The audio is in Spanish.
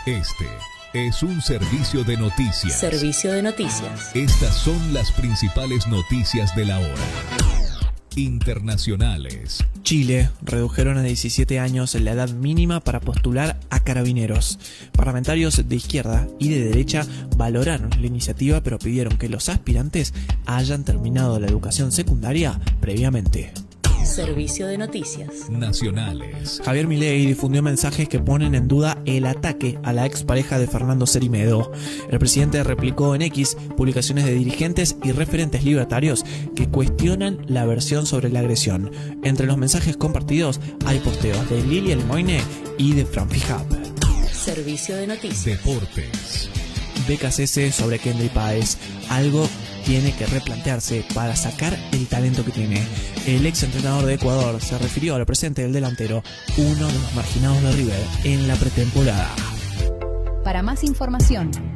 Este es un servicio de noticias. Servicio de noticias. Estas son las principales noticias de la hora. Internacionales. Chile redujeron a 17 años la edad mínima para postular a carabineros. Parlamentarios de izquierda y de derecha valoraron la iniciativa, pero pidieron que los aspirantes hayan terminado la educación secundaria previamente. Servicio de noticias Nacionales. Javier Milei difundió mensajes que ponen en duda el ataque a la expareja de Fernando Cerime. El presidente replicó en X publicaciones de dirigentes y referentes libertarios que cuestionan la versión sobre la agresión. Entre los mensajes compartidos hay posteos de Lilia Lemoine y de Fran Fijab. Servicio de noticias. Deportes. Becas S sobre Kendry Páez. Algo tiene que replantearse para sacar el talento que tiene. El ex entrenador de Ecuador se refirió al presente del delantero, uno de los marginados de River en la pretemporada. Para más información,